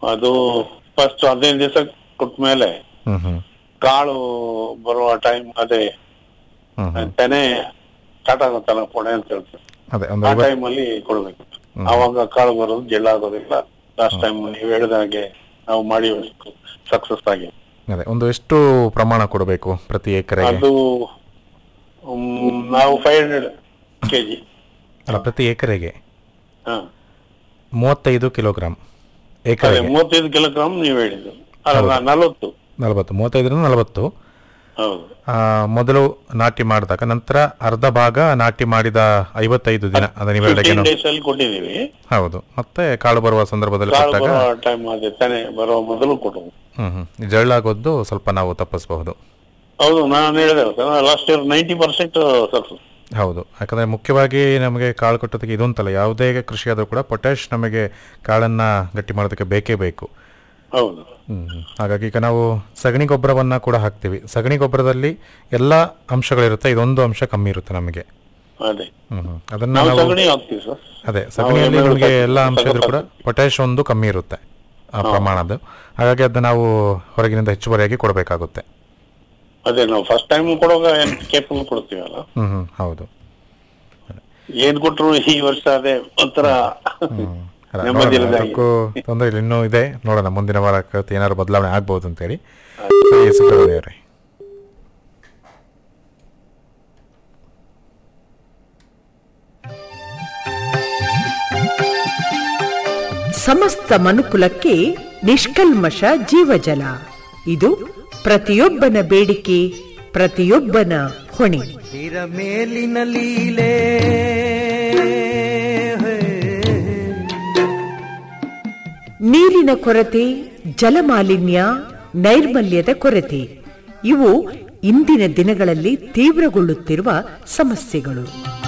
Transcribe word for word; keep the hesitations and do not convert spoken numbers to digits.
ಅದು ಫಸ್ಟ್ ಹದಿನೈದು ದಿವಸ ಕೊಟ್ಟ ಮೇಲೆ ಕಾಳು ಬರುವ ಟೈಮ್ ಅದೇ ತೆನೆ ಸ್ಟಾರ್ಟ್ ಆಗುತ್ತಲ್ಲ ಪೊಣೆ ಅಂತ ಹೇಳ್ತಾರೆ, ಆ ಟೈಮ್ ಅಲ್ಲಿ ಕೊಡ್ಬೇಕು. ಅವಾಗ ಕಾಳು ಬರೋದು ಜೆಲ್ ಆಗೋದಿಲ್ಲ. ಲಾಸ್ಟ್ ಟೈಮ್ ನೀವು ಹೇಳಿದ ಹಾಗೆ ನಾವು ಮಾಡಿ ಸಕ್ಸಸ್ ಆಗಿ. ಅದೇ ಒಂದು ಎಷ್ಟು ಪ್ರಮಾಣ ಕೊಡಬೇಕು ಪ್ರತಿ ಎಕರೆಗೆ? ಅದು ನಾವು ಫೈವ್ ಹಂಡ್ರೆಡ್ ಕೆಜಿ ಅಲ್ಲ, ಪ್ರತಿ ಎಕರೆಗೆ ಮೂವತ್ತೈದು ಕಿಲೋಗ್ರಾಮ್ ಎಕರೆ. ಮೂವತ್ತೈದು ಕಿಲೋಗ್ರಾಮ್ ನೀವು ಹೇಳಿದ್ದು ಅಲ್ಲ, ನಲವತ್ತು ನಲವತ್ತು ಮೂವತ್ತೈದರಿಂದ ನಲವತ್ತು. ಹೌದು. ಮೊದಲು ನಾಟಿ ಮಾಡಿದಾಗ ನಂತರ ಅರ್ಧ ಭಾಗ ನಾಟಿ ಮಾಡಿದ ಐವತ್ತೈದು ದಿನ ಅದನ್ನ ಕೊಟ್ಟಿದ್ದೀವಿ. ಹೌದು, ಮತ್ತೆ ಕಾಳು ಬರುವ ಸಂದರ್ಭದಲ್ಲಿ ಬರುವ ಮೊದಲು ಕೊಟ್ಟವು. ಹ್ಮ್ ಹ್ಮ್ ಜಳ್ಳಾಗೋದು ಸ್ವಲ್ಪ ನಾವು ತಪ್ಪಿಸಬಹುದು. ಹೌದು, ನಾನು ಹೇಳಿದೆ last year ninety percent success. ಹೌದು, ಯಾಕಂದ್ರೆ ಮುಖ್ಯವಾಗಿ ನಮಗೆ ಕಾಳು ಕಟ್ಟೋದಕ್ಕೆ ಇದೊಂತಲ್ಲ, ಯಾವುದೇ ಕೃಷಿ ಆದರೂ ಕೂಡ ಪೊಟ್ಯಾಶ್ ನಮಗೆ ಕಾಳನ್ನ ಗಟ್ಟಿ ಮಾಡೋದಕ್ಕೆ ಬೇಕೇ ಬೇಕು. ಹೌದು. ಹ್ಮ್ ಹಾಗಾಗಿ ಈಗ ನಾವು ಸಗಣಿ ಗೊಬ್ಬರವನ್ನ ಕೂಡ ಹಾಕ್ತಿವಿ. ಸಗಣಿ ಗೊಬ್ಬರದಲ್ಲಿ ಎಲ್ಲಾ ಅಂಶಗಳಿರುತ್ತೆ, ಇದೊಂದು ಅಂಶ ಕಮ್ಮಿ ಇರುತ್ತೆ ನಮಗೆ. ಹ್ಮ್ ಅದನ್ನ ನಾವು ಅದೇ ಸಗಣಿಯಲ್ಲಿ ನಮಗೆ ಎಲ್ಲಾ ಅಂಶ ಇದ್ರೂ ಕೂಡ ಪೊಟ್ಯಾಶ್ ಒಂದು ಕಮ್ಮಿ ಇರುತ್ತೆ ಆ ಪ್ರಮಾಣದ್ದು. ಹಾಗಾಗಿ ಅದನ್ನ ನಾವು ಹೊರಗಿನಿಂದ ಹೆಚ್ಚುವರಿಯಾಗಿ ಕೊಡಬೇಕಾಗುತ್ತೆ. ಅದೇ ನಾವು ಫಸ್ಟ್ ಟೈಮ್ ಕೊಡುವಾಗ ಕೇಪಲ್ ಕೊಡ್ತೀವಲ್ಲ. ಹ್ಮ್ ಹ್ಮ್ ಹೌದು. ಏನ್ ಕೊಟ್ರು ಈ ವರ್ಷ ಅದೇ ಒಂಥರ ತೊಂದರೆ ಇಲ್ಲ, ಇನ್ನೂ ಇದೆ, ನೋಡೋಣ ಮುಂದಿನ ವಾರಕ್ಕೆ ಏನಾದ್ರು ಬದಲಾವಣೆ ಆಗ್ಬಹುದು ಅಂತ ಹೇಳಿ. ಸುಬ್ರಹ್ಮಣ್ಯ ಸಮಸ್ತ ಮನುಕುಲಕ್ಕೆ ನಿಷ್ಕಲ್ಮಶ ಜೀವಜಲ, ಇದು ಪ್ರತಿಯೊಬ್ಬನ ಬೇಡಿಕೆ, ಪ್ರತಿಯೊಬ್ಬನ ಹೊಣೆ. ಮೇಲಿನ ಲೀಲೆ ನೀರಿನ ಕೊರತೆ, ಜಲಮಾಲಿನ್ಯ, ನೈರ್ಮಲ್ಯದ ಕೊರತೆ ಇವು ಇಂದಿನ ದಿನಗಳಲ್ಲಿ ತೀವ್ರಗೊಳ್ಳುತ್ತಿರುವ ಸಮಸ್ಯೆಗಳು.